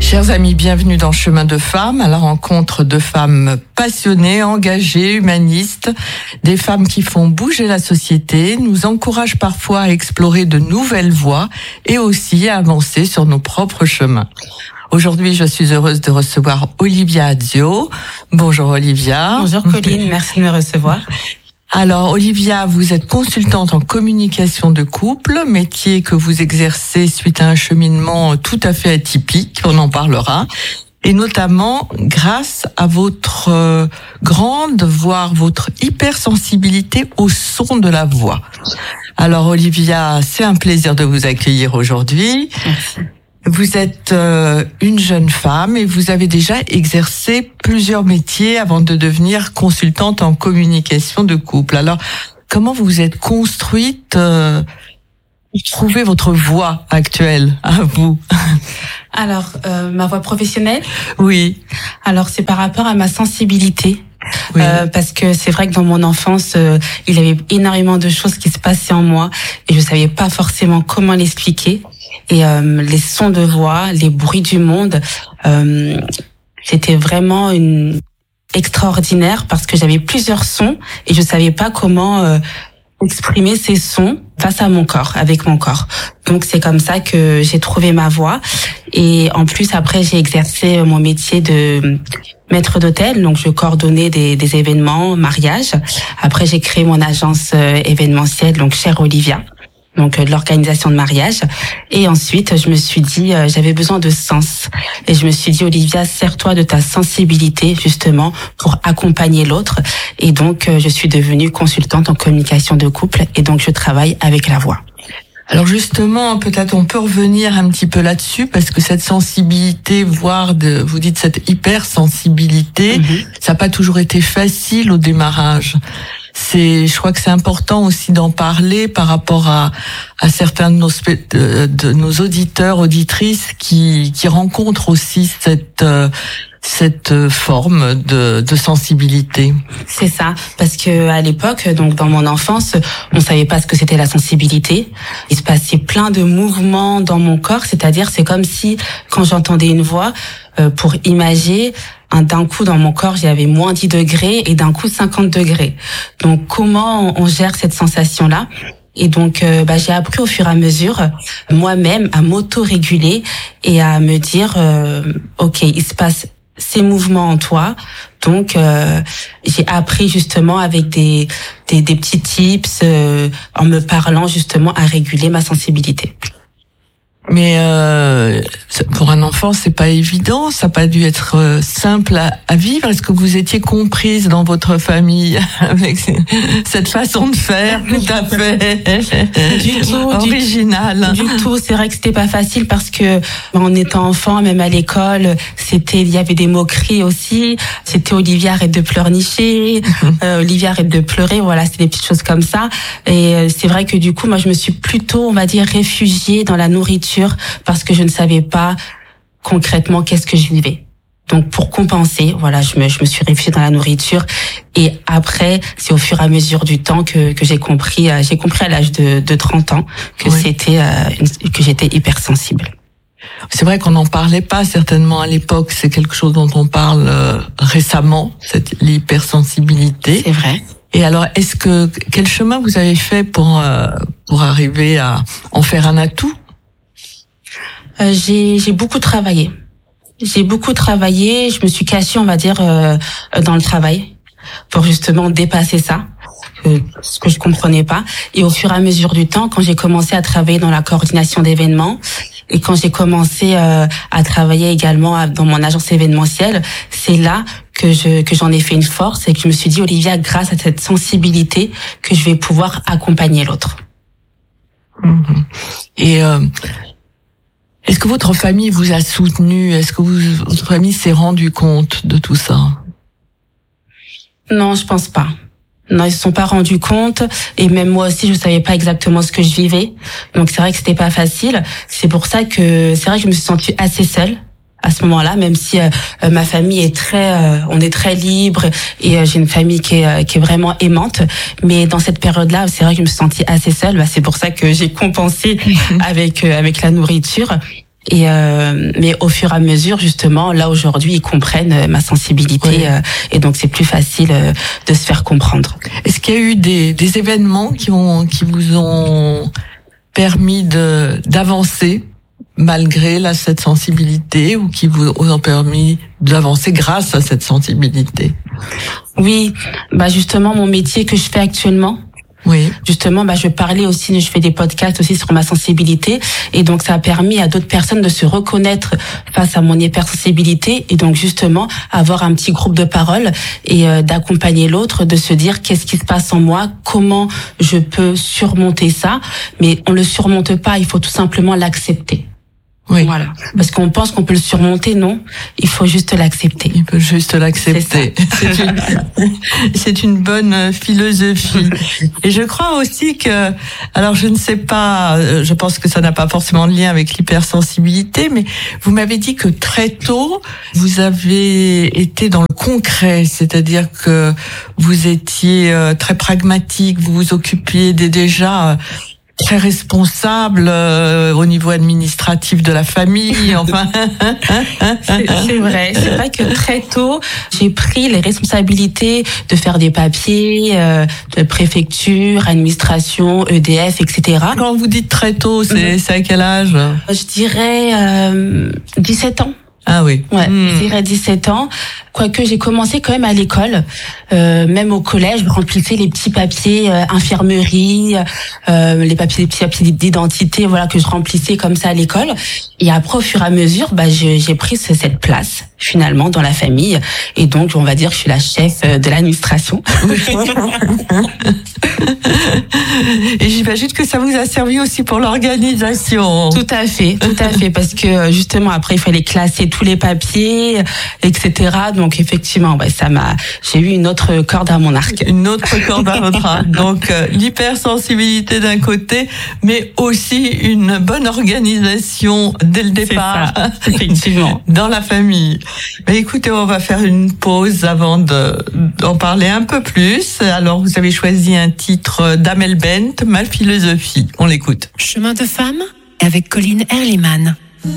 Chers amis, bienvenue dans Chemin de Femmes, à la rencontre de femmes passionnées, engagées, humanistes, des femmes qui font bouger la société, nous encouragent parfois à explorer de nouvelles voies et aussi à avancer sur nos propres chemins. Aujourd'hui, je suis heureuse de recevoir Olivia Azio. Bonjour Olivia. Bonjour Colline, merci de me recevoir. Alors Olivia, vous êtes consultante en communication de couple, métier que vous exercez suite à un cheminement tout à fait atypique, on en parlera, et notamment grâce à votre grande, voire votre hypersensibilité au son de la voix. Alors Olivia, c'est un plaisir de vous accueillir aujourd'hui. Merci. Vous êtes une jeune femme et vous avez déjà exercé plusieurs métiers avant de devenir consultante en communication de couple. Alors, comment vous vous êtes construite pour trouver votre voie actuelle à vous? Alors, ma voie professionnelle? Oui. Alors, c'est par rapport à ma sensibilité. Oui. Parce que c'est vrai que dans mon enfance, il y avait énormément de choses qui se passaient en moi et je savais pas forcément comment l'expliquer. Et les sons de voix, les bruits du monde, c'était vraiment extraordinaire parce que j'avais plusieurs sons et je savais pas comment exprimer ces sons face à mon corps, avec mon corps. Donc c'est comme ça que j'ai trouvé ma voie. Et en plus après j'ai exercé mon métier de maître d'hôtel, donc je coordonnais des événements, mariages. Après j'ai créé mon agence événementielle, donc Chère Olivia. Donc de l'organisation de mariage. Et ensuite, je me suis dit, j'avais besoin de sens. Et je me suis dit, Olivia, sers-toi de ta sensibilité justement pour accompagner l'autre. Et donc, je suis devenue consultante en communication de couple. Et donc, je travaille avec la voix. Alors justement, peut-être on peut revenir un petit peu là-dessus parce que cette sensibilité, voire vous dites cette hypersensibilité, ça n'a pas toujours été facile au démarrage. Je crois que c'est important aussi d'en parler par rapport à certains de nos auditeurs, auditrices qui rencontrent aussi cette forme de sensibilité. C'est ça, parce que à l'époque, donc dans mon enfance, on savait pas ce que c'était la sensibilité. Il se passait plein de mouvements dans mon corps, c'est-à-dire c'est comme si quand j'entendais une voix, pour imager, d'un coup dans mon corps j'avais moins 10 degrés et d'un coup 50 degrés. Donc comment on gère cette sensation-là? Et donc j'ai appris au fur et à mesure moi-même à m'auto-réguler et à me dire ok, il se passe ces mouvements en toi. Donc j'ai appris justement avec des petits tips en me parlant justement à réguler ma sensibilité. Mais pour un enfant, c'est pas évident. Ça n'a pas dû être simple à vivre. Est-ce que vous étiez comprise dans votre famille avec cette façon de faire tout à fait du tout, originale? Du tout. C'est vrai que c'était pas facile parce que en étant enfant, même à l'école, il y avait des moqueries aussi. C'était Olivia, arrête de pleurnicher. Olivia, arrête de pleurer. Voilà, c'était des petites choses comme ça. Et c'est vrai que du coup, moi, je me suis plutôt, on va dire, réfugiée dans la nourriture parce que je ne savais pas concrètement qu'est-ce que je vivais. Donc pour compenser, voilà, je me suis réfugiée dans la nourriture et après, c'est au fur et à mesure du temps que j'ai compris à l'âge de 30 ans que que j'étais hypersensible. C'est vrai qu'on n'en parlait pas certainement à l'époque, c'est quelque chose dont on parle récemment, l'hypersensibilité. C'est vrai. Et alors, quel chemin vous avez fait pour arriver à en faire un atout? J'ai beaucoup travaillé. Je me suis cachée, on va dire, dans le travail pour justement dépasser ça, ce que je comprenais pas. Et au fur et à mesure du temps, quand j'ai commencé à travailler dans la coordination d'événements et quand j'ai commencé à travailler également dans mon agence événementielle, c'est là que j'en ai fait une force et que je me suis dit, Olivia, grâce à cette sensibilité, que je vais pouvoir accompagner l'autre. Et est-ce que votre famille vous a soutenu? Est-ce que votre famille s'est rendu compte de tout ça? Non, je pense pas. Non, ils se sont pas rendus compte. Et même moi aussi, je savais pas exactement ce que je vivais. Donc c'est vrai que c'était pas facile. C'est pour ça que je me suis sentie assez seule à ce moment-là, même si ma famille est on est très libre et j'ai une famille qui est vraiment aimante. Mais dans cette période-là, c'est vrai que je me suis sentie assez seule. C'est pour ça que j'ai compensé avec la nourriture. Et mais au fur et à mesure, justement, là aujourd'hui, ils comprennent ma sensibilité, et donc c'est plus facile de se faire comprendre. Est-ce qu'il y a eu des événements qui vous ont permis d'avancer malgré cette sensibilité, ou qui vous ont permis d'avancer grâce à cette sensibilité? Oui, justement, mon métier que je fais actuellement. Oui. Justement, je parlais aussi, je fais des podcasts aussi sur ma sensibilité, et donc ça a permis à d'autres personnes de se reconnaître face à mon hypersensibilité, et donc justement avoir un petit groupe de parole et d'accompagner l'autre, de se dire qu'est-ce qui se passe en moi, comment je peux surmonter ça, mais on le surmonte pas, il faut tout simplement l'accepter. Oui. Voilà. Parce qu'on pense qu'on peut le surmonter, non. Il faut juste l'accepter. Il faut juste l'accepter. C'est une bonne philosophie. Et je crois aussi que, alors je ne sais pas, je pense que ça n'a pas forcément de lien avec l'hypersensibilité, mais vous m'avez dit que très tôt, vous avez été dans le concret, c'est-à-dire que vous étiez très pragmatique, vous vous occupiez déjà très responsable au niveau administratif de la famille, enfin. C'est vrai que très tôt, j'ai pris les responsabilités de faire des papiers, de préfecture, administration, EDF, etc. Quand vous dites très tôt, c'est à quel âge? Je dirais 17 ans. Ah oui. Ouais, je dirais 17 ans. Quoique j'ai commencé quand même à l'école, même au collège, je remplissais les petits papiers infirmerie, les petits papiers d'identité, voilà, que je remplissais comme ça à l'école. Et après, au fur et à mesure, j'ai pris cette place finalement dans la famille, et donc on va dire que je suis la chef de l'administration. Et j'imagine que ça vous a servi aussi pour l'organisation. Tout à fait, parce que justement après il fallait classer tous les papiers, etc. Donc effectivement, j'ai eu une autre corde à mon arc. Une autre corde à votre arc. Donc l'hypersensibilité d'un côté, mais aussi une bonne organisation dès le départ. C'est ça, effectivement. Dans la famille. Mais écoutez, on va faire une pause avant d'en parler un peu plus. Alors vous avez choisi un titre d'Amel Bent, Ma philosophie. On l'écoute. Chemin de femme avec Colline Erliman.